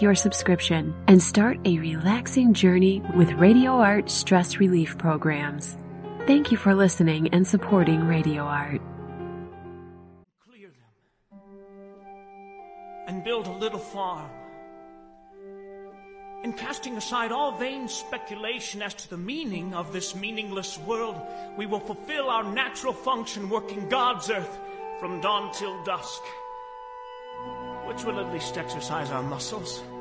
your subscription and start a relaxing journey with Radio Art stress relief programs. Thank you for listening and supporting Radio Art. Clear them and build a little farm. In casting aside all vain speculation as to the meaning of this meaningless world, we will fulfill our natural function working God's earth from dawn till dusk, which will at least exercise our muscles.